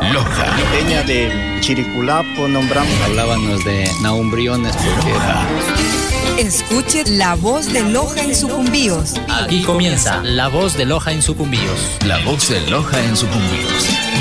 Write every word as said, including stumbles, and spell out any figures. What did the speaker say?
Loja. Peña de Chiriculapo nombramos. Hablábamos de Naumbriones porque era... Escuche La Voz de Loja en Sucumbíos. Aquí comienza La Voz de Loja en Sucumbíos. La Voz de Loja en Sucumbíos.